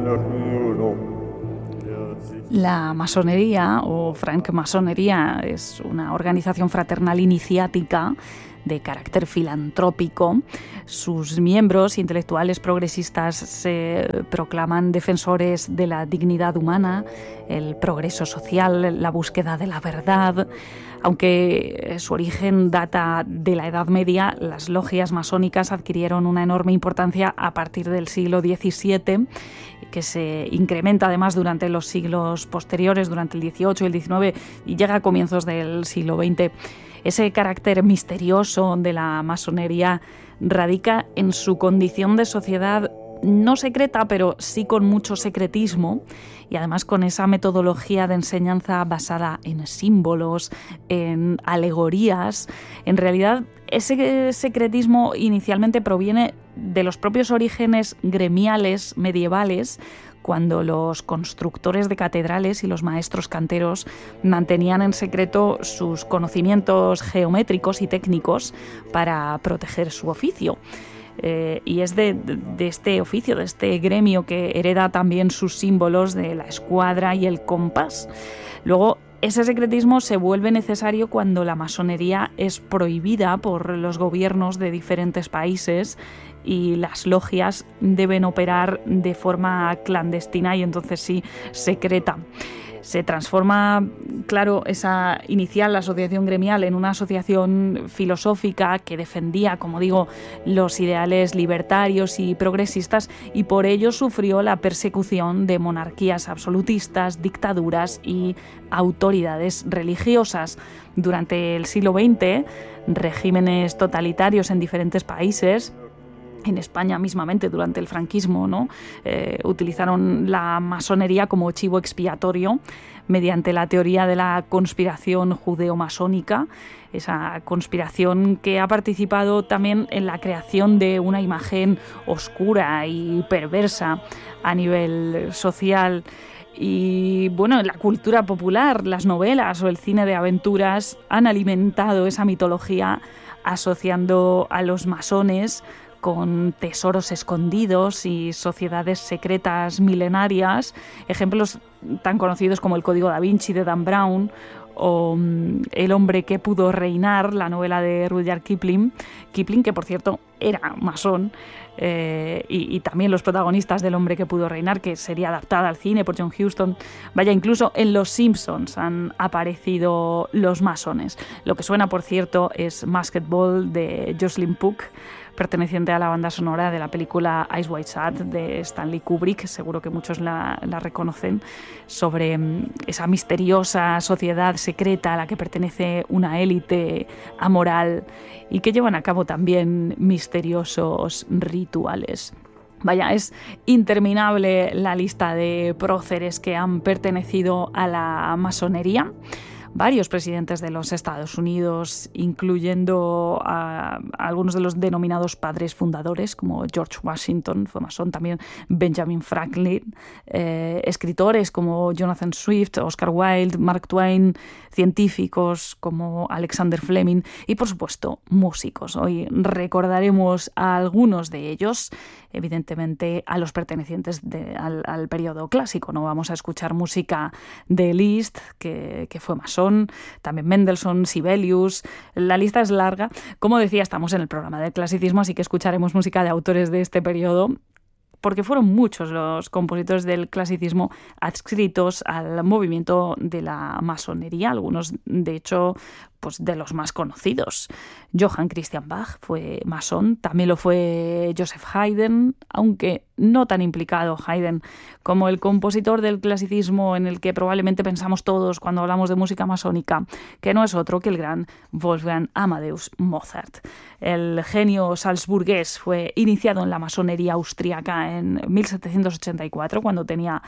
La masonería o francmasonería es una organización fraternal iniciática de carácter filantrópico. Sus miembros intelectuales progresistas se proclaman defensores de la dignidad humana, el progreso social, la búsqueda de la verdad. Aunque su origen data de la Edad Media, las logias masónicas adquirieron una enorme importancia a partir del siglo XVII, que se incrementa además durante los siglos posteriores, durante el XVIII y el XIX, y llega a comienzos del siglo XX. Ese carácter misterioso de la masonería radica en su condición de sociedad no secreta, pero sí con mucho secretismo, y además con esa metodología de enseñanza basada en símbolos, en alegorías. En realidad, ese secretismo inicialmente proviene de los propios orígenes gremiales medievales, cuando los constructores de catedrales y los maestros canteros mantenían en secreto sus conocimientos geométricos y técnicos para proteger su oficio. Y es de este oficio, de este gremio, que hereda también sus símbolos de la escuadra y el compás. Luego, ese secretismo se vuelve necesario cuando la masonería es prohibida por los gobiernos de diferentes países y las logias deben operar de forma clandestina y entonces sí secreta. Se transforma, claro, esa inicial asociación gremial en una asociación filosófica que defendía, como digo, los ideales libertarios y progresistas, y por ello sufrió la persecución de monarquías absolutistas, dictaduras y autoridades religiosas. Durante el siglo XX, regímenes totalitarios en diferentes países, en España mismamente durante el franquismo, ¿no? Utilizaron la masonería como chivo expiatorio mediante la teoría de la conspiración judeo-masónica, esa conspiración que ha participado también en la creación de una imagen oscura y perversa a nivel social. Y bueno, la cultura popular, las novelas o el cine de aventuras han alimentado esa mitología asociando a los masones con tesoros escondidos y sociedades secretas milenarias, ejemplos tan conocidos como El Código Da Vinci de Dan Brown o El hombre que pudo reinar, la novela de Rudyard Kipling, que por cierto era masón, y también los protagonistas del hombre que pudo reinar, que sería adaptada al cine por John Huston. Vaya, incluso en Los Simpsons han aparecido los masones. Lo que suena, por cierto, es Masked Ball de Jocelyn Pook, perteneciente a la banda sonora de la película Eyes Wide Shut de Stanley Kubrick, seguro que muchos la reconocen, sobre esa misteriosa sociedad secreta a la que pertenece una élite amoral y que llevan a cabo también misteriosos rituales. Vaya, es interminable la lista de próceres que han pertenecido a la masonería. Varios presidentes de los Estados Unidos, incluyendo a algunos de los denominados padres fundadores, como George Washington, fue masón, también Benjamin Franklin, escritores como Jonathan Swift, Oscar Wilde, Mark Twain, científicos como Alexander Fleming y, por supuesto, músicos. Hoy recordaremos a algunos de ellos, evidentemente a los pertenecientes al periodo clásico. No vamos a escuchar música de Liszt, que fue masón, también Mendelssohn, Sibelius. La lista es larga. Como decía, estamos en el programa del clasicismo, así que escucharemos música de autores de este periodo, porque fueron muchos los compositores del clasicismo adscritos al movimiento de la masonería, algunos de hecho pues de los más conocidos. Johann Christian Bach fue masón, también lo fue Joseph Haydn, aunque no tan implicado Haydn como el compositor del clasicismo en el que probablemente pensamos todos cuando hablamos de música masónica, que no es otro que el gran Wolfgang Amadeus Mozart. El genio salzburgués fue iniciado en la masonería austríaca en 1784, cuando tenía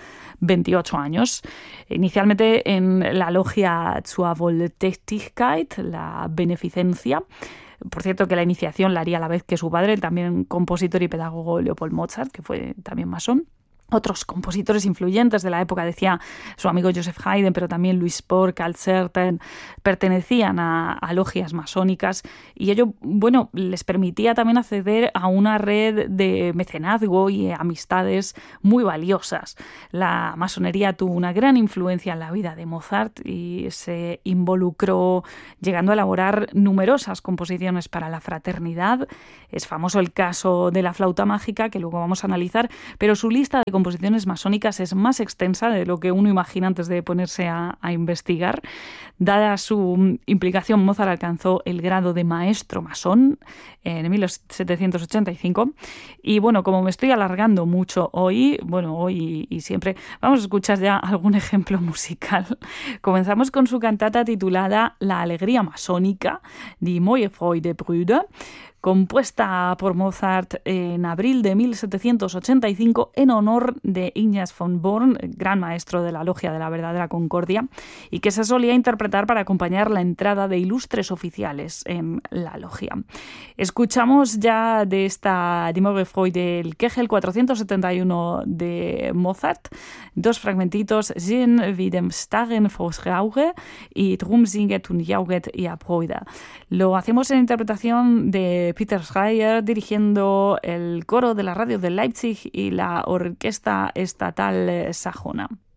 28 años, inicialmente en la logia Zur Wohltätigkeit, la beneficencia. Por cierto, que la iniciación la haría a la vez que su padre, el también compositor y pedagogo Leopold Mozart, que fue también masón. Otros compositores influyentes de la época, decía su amigo Joseph Haydn, pero también Louis Spohr, Carl Certain, pertenecían a logias masónicas, y ello, bueno, les permitía también acceder a una red de mecenazgo y amistades muy valiosas. La masonería tuvo una gran influencia en la vida de Mozart y se involucró llegando a elaborar numerosas composiciones para la fraternidad. Es famoso el caso de la flauta mágica, que luego vamos a analizar, pero su lista de composiciones masónicas es más extensa de lo que uno imagina antes de ponerse a investigar. Dada su implicación, Mozart alcanzó el grado de maestro masón en 1785. Y bueno, como me estoy alargando mucho hoy y siempre, vamos a escuchar ya algún ejemplo musical. Comenzamos con su cantata titulada La alegría masónica, Die Neue Freudebrüder, compuesta por Mozart en abril de 1785 en honor de Ignaz von Born, gran maestro de la Logia de la Verdadera Concordia, y que se solía interpretar para acompañar la entrada de ilustres oficiales en la logia. Escuchamos ya de esta Die Neue Freude del Kegel 471 de Mozart, dos fragmentitos, Sehen wie dem Starren vors Rauche y Drum singet und jauget ihr Brüder. Lo hacemos en interpretación de Peter Schreier, dirigiendo el coro de la radio de Leipzig y la orquesta estatal sajona.